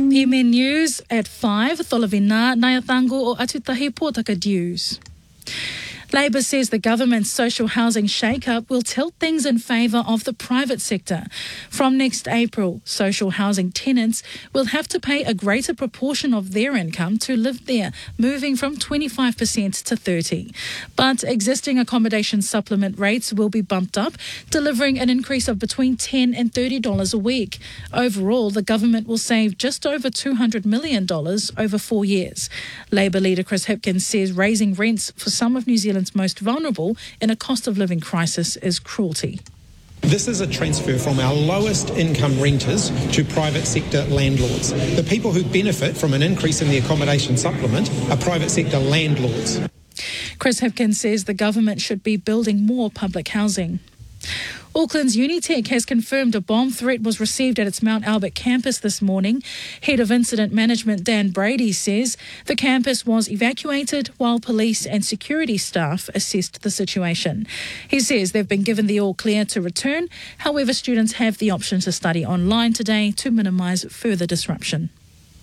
PMN News at 5, Tholavina, Naiatango o Atutahi Pōtaka News. Labour says the government's social housing shake-up will tilt things in favour of the private sector. From next April, social housing tenants will have to pay a greater proportion of their income to live there, moving from 25% to 30%. But existing accommodation supplement rates will be bumped up, delivering an increase of between $10 and $30 a week. Overall, the government will save just over $200 million over 4 years. Labour leader Chris Hipkins says raising rents for some of New Zealand's most vulnerable in a cost of living crisis is cruelty. This is a transfer from our lowest income renters to private sector landlords. The people who benefit from an increase in the accommodation supplement are private sector landlords. Chris Hipkins says the government should be building more public housing. Auckland's Unitec has confirmed a bomb threat was received at its Mount Albert campus this morning. Head of Incident Management Dan Brady says the campus was evacuated while police and security staff assessed the situation. He says they've been given the all clear to return. However, students have the option to study online today to minimise further disruption.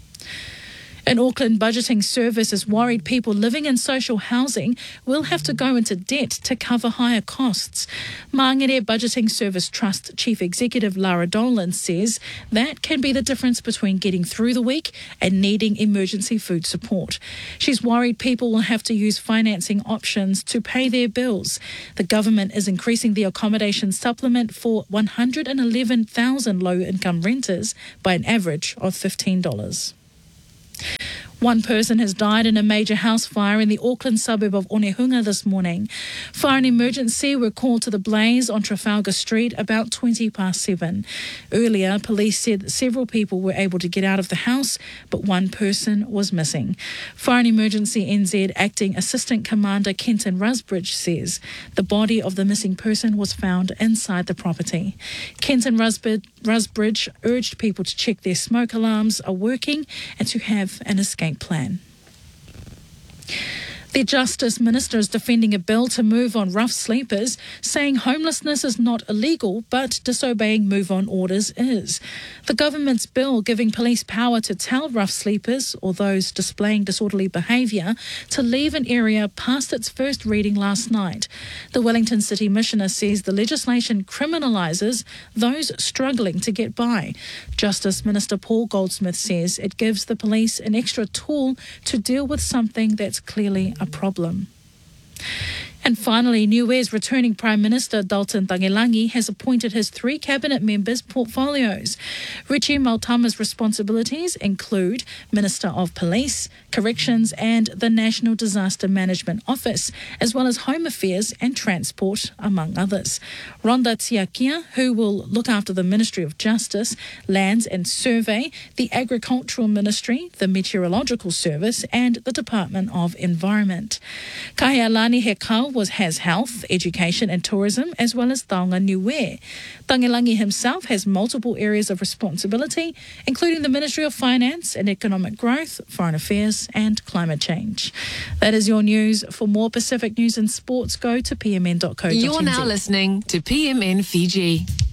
An Auckland budgeting service is worried people living in social housing will have to go into debt to cover higher costs. Mangere Budgeting Service Trust Chief Executive Lara Dolan says that can be the difference between getting through the week and needing emergency food support. She's worried people will have to use financing options to pay their bills. The government is increasing the accommodation supplement for 111,000 low-income renters by an average of $15. One person has died in a major house fire in the Auckland suburb of Onehunga this morning. Fire and emergency were called to the blaze on Trafalgar Street about 7:20. Earlier, police said that several people were able to get out of the house, but one person was missing. Fire and Emergency NZ Acting Assistant Commander Kenton Rusbridge says the body of the missing person was found inside the property. Kenton Rusbridge urged people to check their smoke alarms are working and to have an escape plan. The Justice Minister is defending a bill to move on rough sleepers, saying homelessness is not illegal, but disobeying move-on orders is. The government's bill giving police power to tell rough sleepers or those displaying disorderly behaviour to leave an area passed its first reading last night. The Wellington City Missioner says the legislation criminalises those struggling to get by. Justice Minister Paul Goldsmith says it gives the police an extra tool to deal with something that's clearly a problem. And finally, Niue's returning Prime Minister Dalton Tagelangi has appointed his 3 cabinet members' portfolios. Richie Mautama's responsibilities include Minister of Police, Corrections and the National Disaster Management Office, as well as Home Affairs and Transport, among others. Rhonda Tiakia, who will look after the Ministry of Justice, Lands and Survey, the Agricultural Ministry, the Meteorological Service and the Department of Environment. Kahealani Hekau has health, education and tourism, as well as Taonga Niue. Tagelangi himself has multiple areas of responsibility, including the Ministry of Finance and Economic Growth, Foreign Affairs and Climate Change. That is your news. For more Pacific news and sports, go to pmn.co.nz. You're now listening to PMN Fiji.